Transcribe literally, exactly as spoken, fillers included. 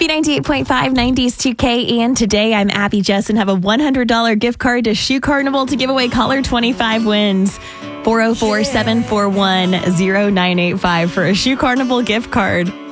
B ninety-eight point five, nineties two K, and today I'm Abby Jess and have a one hundred dollars gift card to Shoe Carnival to give away. Caller twenty-five wins. four oh four, seven four one, oh nine eight five for a Shoe Carnival gift card.